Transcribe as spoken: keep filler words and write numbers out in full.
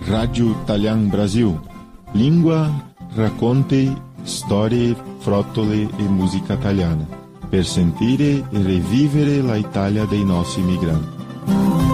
Radio Italian Brasil. Língua, racconti, storie, frottole e musica italiana. Per sentire e revivere la Italia dei nostri migranti.